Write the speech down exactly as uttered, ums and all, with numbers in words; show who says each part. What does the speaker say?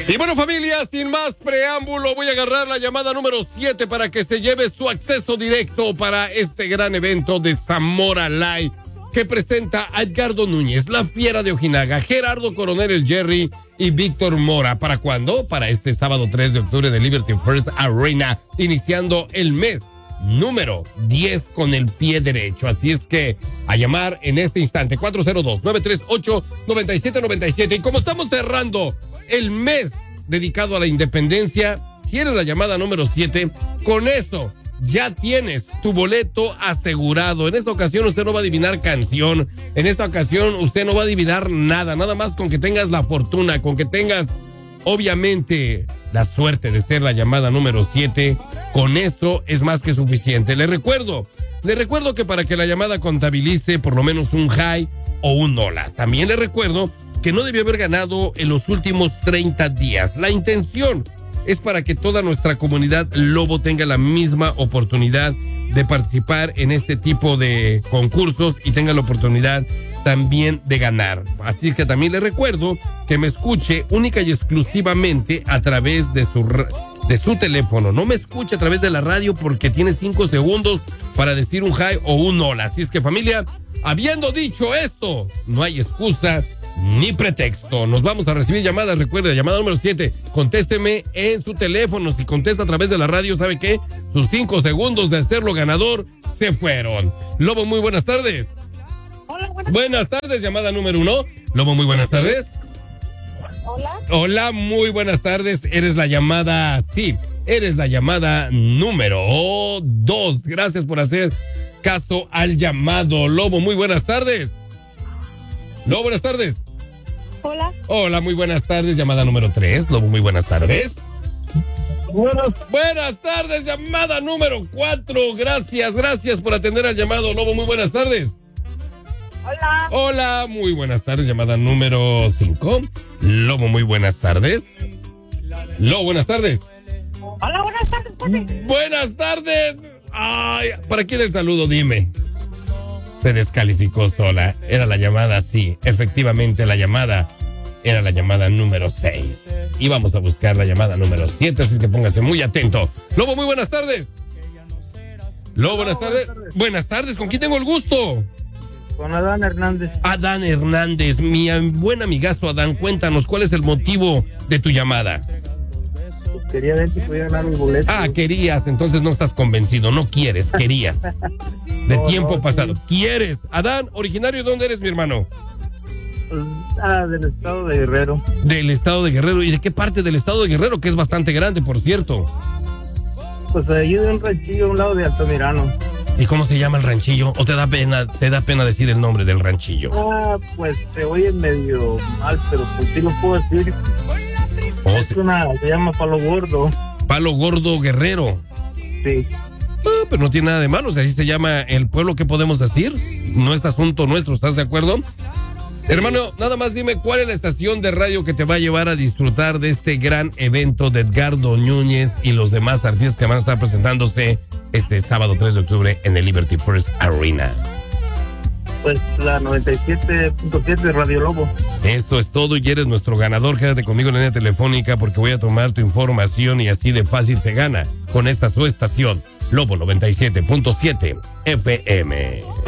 Speaker 1: Y bueno, familia, sin más preámbulo, voy a agarrar la llamada número siete para que se lleve su acceso directo para este gran evento de Zamora Live que presenta a Edgardo Núñez, la Fiera de Ojinaga, Gerardo Coronel el Jerry y Víctor Mora. ¿Para cuándo? Para este sábado tres de octubre en el Liberty First Arena, iniciando el mes número diez con el pie derecho. Así es que a llamar en este instante, cuatro cero dos, nueve tres ocho, nueve siete nueve siete. Y como estamos cerrando el mes dedicado a la independencia, si eres la llamada número siete, con eso ya tienes tu boleto asegurado. En esta ocasión usted no va a adivinar canción, en esta ocasión usted no va a adivinar nada, nada más con que tengas la fortuna, con que tengas obviamente la suerte de ser la llamada número siete, con eso es más que suficiente. Le recuerdo, le recuerdo que para que la llamada contabilice por lo menos un high o un hola. También le recuerdo que no debió haber ganado en los últimos treinta días. La intención es para que toda nuestra comunidad Lobo tenga la misma oportunidad de participar en este tipo de concursos y tenga la oportunidad también de ganar. Así que también le recuerdo que me escuche única y exclusivamente a través de su de su teléfono. No me escuche a través de la radio porque tiene cinco segundos para decir un hi o un hola. Así es que, familia, habiendo dicho esto, no hay excusa ni pretexto. Nos vamos a recibir llamadas. Recuerde, llamada número siete, contésteme en su teléfono. Si contesta a través de la radio, ¿sabe qué? Sus cinco segundos de hacerlo ganador se fueron. Lobo, muy buenas tardes.
Speaker 2: Hola, buenas,
Speaker 1: buenas tardes, llamada número uno. Lobo, muy buenas tardes.
Speaker 2: Hola.
Speaker 1: Hola, muy buenas tardes. Eres la llamada, sí, eres la llamada número dos. Gracias por hacer caso al llamado. Lobo, muy buenas tardes. Lobo, buenas tardes.
Speaker 2: Hola.
Speaker 1: Hola, muy buenas tardes. Llamada número tres. Lobo, muy buenas tardes.
Speaker 2: Buenas.
Speaker 1: Buenas tardes, llamada número cuatro. Gracias, gracias por atender al llamado. Lobo, muy buenas tardes.
Speaker 2: Hola.
Speaker 1: Hola, muy buenas tardes. Llamada número cinco. Lobo, muy buenas tardes. Lobo, buenas tardes.
Speaker 2: Hola, buenas tardes, papi.
Speaker 1: Buenas tardes. Ay, ¿para quién el saludo? Dime. Se descalificó sola. Era la llamada, sí. Efectivamente, la llamada era la llamada número seis. Y vamos a buscar la llamada número siete, así que póngase muy atento. Lobo, muy buenas tardes. Lobo, buenas tardes. Buenas tardes. Buenas tardes. ¿Con quién tengo el gusto?
Speaker 3: Con Adán Hernández.
Speaker 1: Adán Hernández, mi buen amigazo Adán, cuéntanos, ¿cuál es el motivo de tu llamada?
Speaker 3: Pues quería ver si podía ganar un boleto.
Speaker 1: Ah, querías, entonces no estás convencido, no quieres, querías. De
Speaker 3: No,
Speaker 1: tiempo
Speaker 3: no,
Speaker 1: pasado.
Speaker 3: sí.
Speaker 1: ¿Quieres? Adán, originario de dónde eres, mi hermano?
Speaker 3: Ah, del estado de Guerrero.
Speaker 1: Del estado de Guerrero. ¿Y de qué parte del estado de Guerrero? Que es bastante grande, por cierto.
Speaker 3: Pues allí de un ranchillo a un lado de Altamirano.
Speaker 1: ¿Y cómo se llama el ranchillo? ¿O te da pena, te da pena decir el nombre del ranchillo?
Speaker 3: Ah, pues se oye medio mal, pero pues sí lo puedo decir.
Speaker 1: Oh,
Speaker 3: Es
Speaker 1: sí.
Speaker 3: una, se llama Palo Gordo.
Speaker 1: Palo Gordo Guerrero.
Speaker 3: Sí.
Speaker 1: Ah, pero no tiene nada de malo, o sea, así se llama el pueblo, ¿qué podemos decir? No es asunto nuestro, ¿estás de acuerdo? Hermano, nada más dime cuál es la estación de radio que te va a llevar a disfrutar de este gran evento de Edgardo Núñez y los demás artistas que van a estar presentándose este sábado tres de octubre en el Liberty First Arena.
Speaker 3: Pues la noventa y siete punto siete de Radio Lobo.
Speaker 1: Eso es todo y eres nuestro ganador. Quédate conmigo en la línea telefónica porque voy a tomar tu información y así de fácil se gana con esta su estación, Lobo noventa y siete punto siete F M.